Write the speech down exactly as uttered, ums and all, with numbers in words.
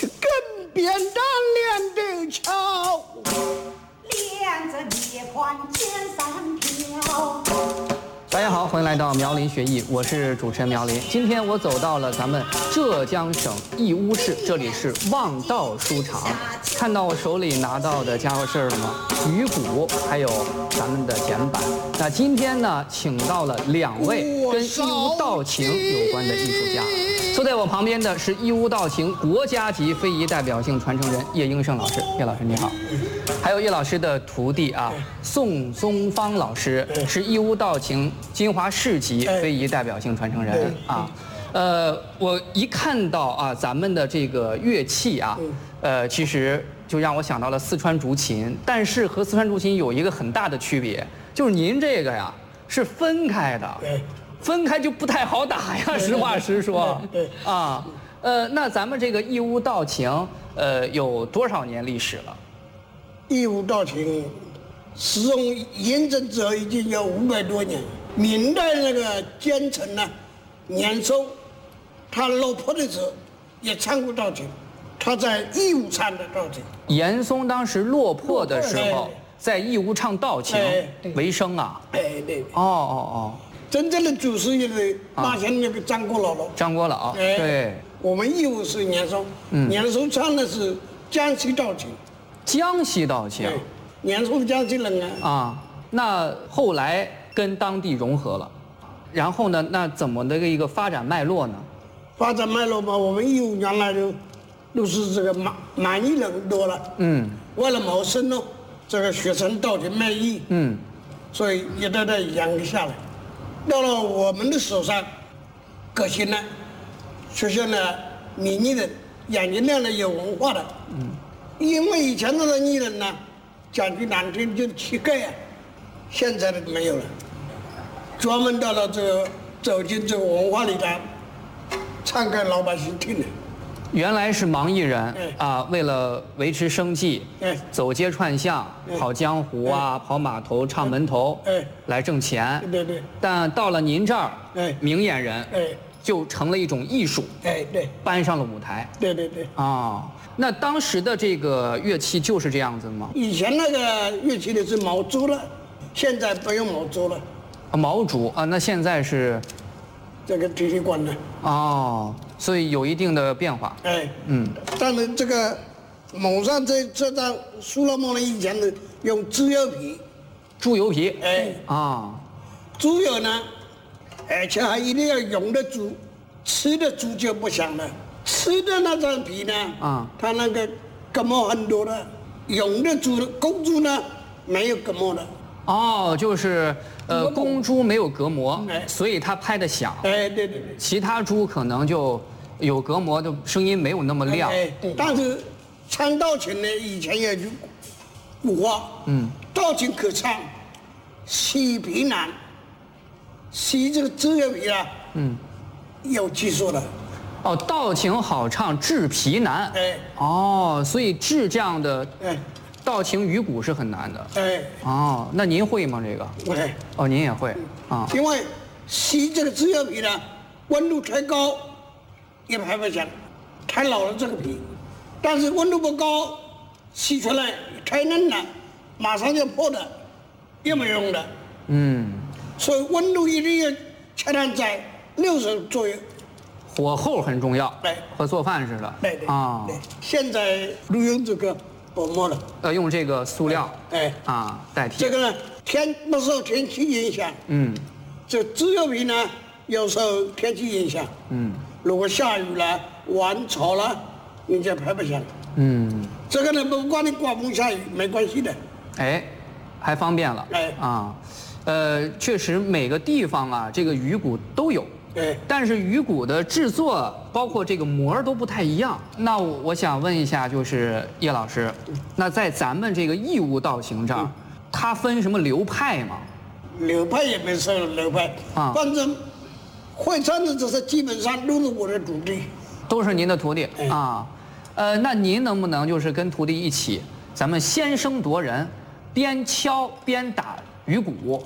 去更边当连的桥， 连着列款千山飘。 大家好，欢迎来到苗林学艺，我是主持人苗林。今天我走到了咱们浙江省义乌市，这里是望道书场。看到我手里拿到的家伙事儿了吗？鱼骨，还有咱们的简板。那今天呢，请到了两位跟义乌道情有关的艺术家。坐在我旁边的是义乌道情国家级非遗代表性传承人叶英胜老师，叶老师你好。还有叶老师的徒弟啊，宋宗芳老师是义乌道情金华市级非遗代表性传承人啊。呃，我一看到啊咱们的这个乐器啊，呃，其实就让我想到了四川竹琴，但是和四川竹琴有一个很大的区别，就是您这个呀是分开的，分开就不太好打呀，实话实说。对啊，呃，那咱们这个义乌道情，呃，有多少年历史了？ 义乌道情使用验证之后已经有五百多年。明代那个奸臣呢，年收，他落魄的时候也唱过道情，他在义乌唱的道情。 严嵩当时落魄的时候，在义乌唱道情为生啊。 哎，对。 哦哦哦。 真正的祖师爷是八仙那个张国老了。 张国老。对。 我们义乌是年收，年收唱的是江西道情。 江西道情。 年收江西人啊。 啊，那后来跟当地融合了，然后呢，那怎么的一个发展脉络呢？ 发展脉络嘛，我们义乌原来就都是这个满满裔人多了，嗯，为了谋生呢，这个学成道情卖艺，嗯，所以一代代养下来，到了我们的手上，革新了，出现了民艺人，眼睛亮的有文化的，嗯，因为以前那个艺人呢，讲句难听就是乞丐啊，现在的没有了，专门到了这个走进这个文化里头，唱给老百姓听的。 原来是盲艺人啊，为了维持生计，走街串巷、跑江湖啊、跑码头、唱门头，来挣钱。 对对。 但到了您这儿，明眼人，就成了一种艺术， 哎对， 搬上了舞台。 对对对。 啊，那当时的这个乐器就是这样子吗？ 以前那个乐器的是毛竹了，现在不用毛竹了。 啊，毛竹啊，那现在是这个体育馆的。 哦，所以有一定的变化。 哎，嗯，但是这个网上这这张苏拉梦呢，以前的用猪油皮， 猪油皮， 哎啊， 猪油呢，而且还一定要用的猪，吃的猪就不香了。吃的那张皮呢，啊，它那个隔膜很多的，用的猪公猪呢没有隔膜的。 哦，就是呃，公猪没有隔膜，所以它拍得响。 哎，对对对。 其他猪可能就有隔膜，就声音没有那么亮。 哎，但是唱道情呢，以前有句古话，嗯，道情可唱，洗皮难。洗这个猪油皮啊，嗯，有技术的。 哦，道情好唱，制皮难。 哎， 哦，所以制这样的，哎。道情鱼骨是很难的，哎，哦，那您会吗？这个会， 哦，您也会啊？ 因为洗这个猪油皮呢，温度太高也拍不响，太老了这个皮，但是温度不高，洗出来太嫩了，马上就破的，也没用的。嗯，所以温度一定要恰当在六十左右。 火候很重要， 对， 和做饭似的。 对对啊，现在都用这个。薄膜了， 呃，用这个塑料， 哎， 啊，代替。 这个呢，天不受天气影响，嗯，这猪油皮呢，有时候天气影响，嗯，如果下雨了、晚潮了，你就拍不响，嗯，这个呢，不管你刮风下雨没关系的， 哎，还方便了，哎，啊，呃，确实每个地方啊，这个鱼骨都有。对，但是鱼骨的制作，包括这个膜都不太一样。那我想问一下，就是叶老师，那在咱们这个义乌道情这儿，它分什么流派吗？ 流派也没说流派啊，反正会唱的这些基本上都是我的徒弟， 都是您的徒弟啊。呃，那您能不能就是跟徒弟一起，咱们先声夺人，边敲边打鱼骨？